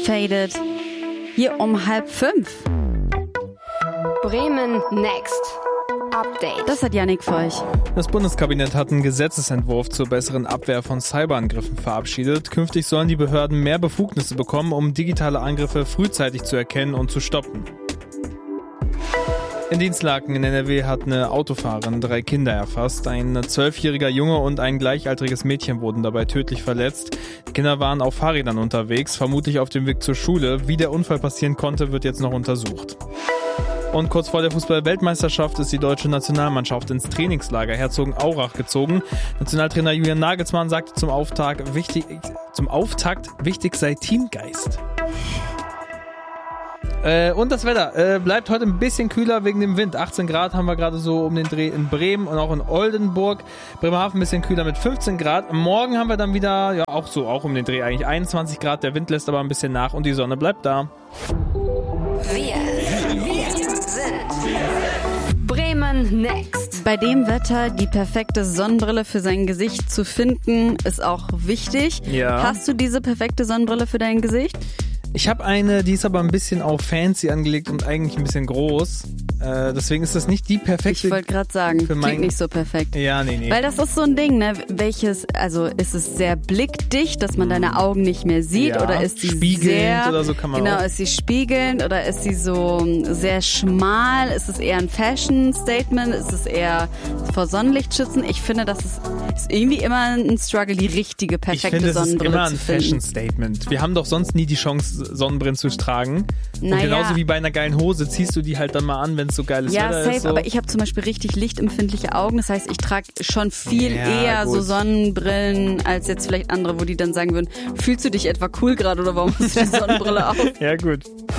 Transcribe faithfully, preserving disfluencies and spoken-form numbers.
Faded. Hier um halb fünf. Bremen Next. Update. Das hat Yannick für euch. Das Bundeskabinett hat einen Gesetzesentwurf zur besseren Abwehr von Cyberangriffen verabschiedet. Künftig sollen die Behörden mehr Befugnisse bekommen, um digitale Angriffe frühzeitig zu erkennen und zu stoppen. In Dienstlaken in N R W hat eine Autofahrerin drei Kinder erfasst. Ein zwölfjähriger Junge und ein gleichaltriges Mädchen wurden dabei tödlich verletzt. Die Kinder waren auf Fahrrädern unterwegs, vermutlich auf dem Weg zur Schule. Wie der Unfall passieren konnte, wird jetzt noch untersucht. Und kurz vor der Fußball-Weltmeisterschaft ist die deutsche Nationalmannschaft ins Trainingslager Herzogenaurach gezogen. Nationaltrainer Julian Nagelsmann sagte zum Auftakt, wichtig, zum Auftakt, wichtig sei Teamgeist. Äh, und das Wetter äh, bleibt heute ein bisschen kühler wegen dem Wind. achtzehn Grad haben wir gerade so um den Dreh in Bremen und auch in Oldenburg. Bremerhaven ein bisschen kühler mit fünfzehn Grad. Morgen haben wir dann wieder, ja auch so, auch um den Dreh eigentlich einundzwanzig Grad. Der Wind lässt aber ein bisschen nach und die Sonne bleibt da. Wir, wir sind Bremen Next. Bei dem Wetter die perfekte Sonnenbrille für sein Gesicht zu finden, ist auch wichtig. Ja. Hast du diese perfekte Sonnenbrille für dein Gesicht? Ich habe eine, die ist aber ein bisschen auf fancy angelegt und eigentlich ein bisschen groß. Äh, deswegen ist das nicht die perfekte. Ich wollte gerade sagen, für klingt mein... nicht so perfekt. Ja, nee, nee. Weil das ist so ein Ding, ne? Welches, also ist es sehr blickdicht, dass man deine Augen nicht mehr sieht? Ja, oder ist sie spiegelnd sehr, oder so kann man Genau, auch. ist sie spiegelnd oder ist sie so sehr schmal? Ist es eher ein Fashion-Statement? Ist es eher vor Sonnenlicht schützen? Ich finde, das ist, ist irgendwie immer ein Struggle, die richtige, perfekte ich finde, Sonnenbrille es ist immer zu ein finden. Fashion-Statement. Wir haben doch sonst nie die Chance, Sonnenbrillen zu tragen. Und Naja. genauso wie bei einer geilen Hose ziehst du die halt dann mal an, wenn es so geiles Ja, Wetter safe, ist. So. aber ich habe zum Beispiel richtig lichtempfindliche Augen. Das heißt, ich trage schon viel Ja, eher gut. so Sonnenbrillen als jetzt vielleicht andere, wo die dann sagen würden, fühlst du dich etwa cool gerade oder warum hast du die Sonnenbrille auf? Ja, gut.